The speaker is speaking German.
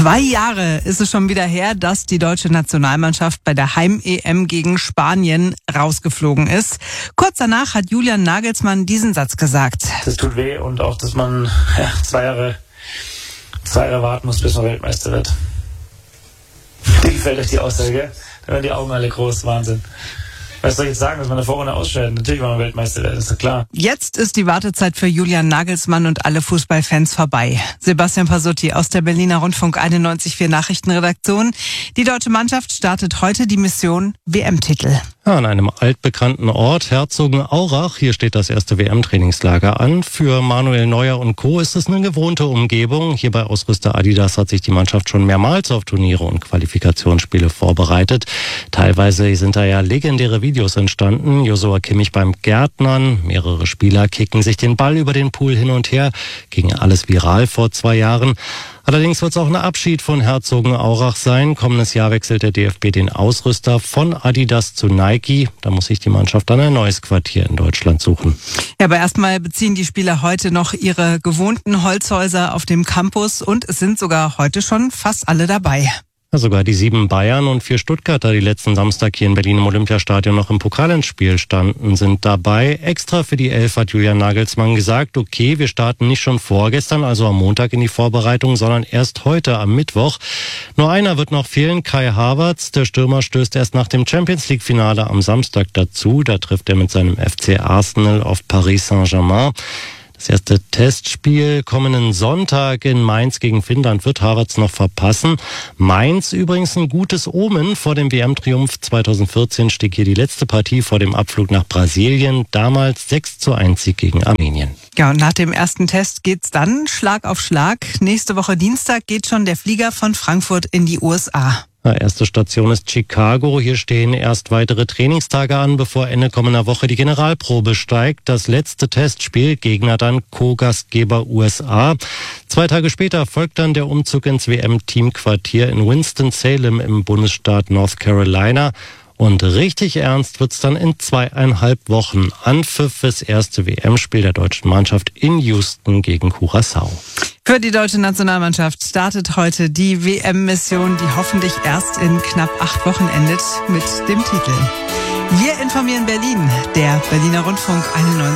2 Jahre ist es schon wieder her, dass die deutsche Nationalmannschaft bei der Heim-EM gegen Spanien rausgeflogen ist. Kurz danach hat Julian Nagelsmann diesen Satz gesagt. Das tut weh und auch, dass man 2 Jahre warten muss, bis man Weltmeister wird. Wie gefällt euch die Aussage, gell? Da werden die Augen alle groß, Wahnsinn. Was soll ich jetzt sagen, dass man eine Vorrunde ausscheidet? Natürlich wollen wir Weltmeister werden, ist doch klar. Jetzt ist die Wartezeit für Julian Nagelsmann und alle Fußballfans vorbei. Sebastian Pasutti aus der Berliner Rundfunk 91.4 Nachrichtenredaktion. Die deutsche Mannschaft startet heute die Mission WM-Titel. Ja, an einem altbekannten Ort, Herzogenaurach. Hier steht das erste WM-Trainingslager an. Für Manuel Neuer und Co. ist es eine gewohnte Umgebung. Hier bei Ausrüster Adidas hat sich die Mannschaft schon mehrmals auf Turniere und Qualifikationsspiele vorbereitet. Teilweise sind da ja legendäre Videos entstanden. Joshua Kimmich beim Gärtnern. Mehrere Spieler kicken sich den Ball über den Pool hin und her. Ging alles viral vor 2 Jahren. Allerdings wird es auch ein Abschied von Herzogenaurach sein. Kommendes Jahr wechselt der DFB den Ausrüster von Adidas zu Nike. Da muss sich die Mannschaft dann ein neues Quartier in Deutschland suchen. Ja, aber erstmal beziehen die Spieler heute noch ihre gewohnten Holzhäuser auf dem Campus und es sind sogar heute schon fast alle dabei. Ja, sogar die 7 Bayern und 4 Stuttgarter, die letzten Samstag hier in Berlin im Olympiastadion noch im Pokalendspiel standen, sind dabei. Extra für die 11 hat Julian Nagelsmann gesagt, okay, wir starten nicht schon vorgestern, also am Montag in die Vorbereitung, sondern erst heute am Mittwoch. Nur einer wird noch fehlen, Kai Havertz. Der Stürmer stößt erst nach dem Champions-League-Finale am Samstag dazu. Da trifft er mit seinem FC Arsenal auf Paris Saint-Germain. Das erste Testspiel kommenden Sonntag in Mainz gegen Finnland wird Havertz noch verpassen. Mainz übrigens ein gutes Omen. Vor dem WM-Triumph 2014 stieg hier die letzte Partie vor dem Abflug nach Brasilien. Damals 6:1 Sieg gegen Armenien. Ja, und nach dem ersten Test geht's dann Schlag auf Schlag. Nächste Woche Dienstag geht schon der Flieger von Frankfurt in die USA. Erste Station ist Chicago. Hier stehen erst weitere Trainingstage an, bevor Ende kommender Woche die Generalprobe steigt. Das letzte Testspiel, Gegner dann Co-Gastgeber USA. 2 Tage später folgt dann der Umzug ins WM-Teamquartier in Winston-Salem im Bundesstaat North Carolina. Und richtig ernst wird's dann in 2,5 Wochen. Anpfiff fürs erste WM-Spiel der deutschen Mannschaft in Houston gegen Curaçao. Für die deutsche Nationalmannschaft startet heute die WM-Mission, die hoffentlich erst in knapp 8 Wochen endet mit dem Titel. Wir informieren Berlin, der Berliner Rundfunk 91.